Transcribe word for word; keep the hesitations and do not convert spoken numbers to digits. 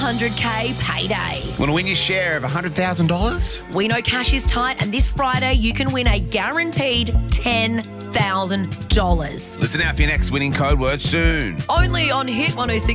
hundred K payday. Want to win your share of one hundred thousand dollars? We know cash is tight, and this Friday you can win a guaranteed ten thousand dollars. Listen out for your next winning code word soon. Only on Hit one oh six.